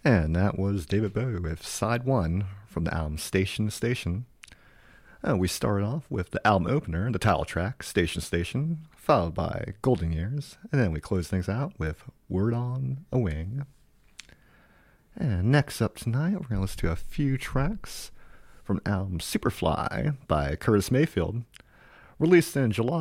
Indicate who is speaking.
Speaker 1: And that was David Bowie with Side 1 from the album Station to Station. We started off with the album opener, the title track, Station Station, followed by Golden Years, and then we closed things out with Word on a Wing. And next up tonight, we're going to listen to a few tracks from the album Superfly by Curtis Mayfield, released in July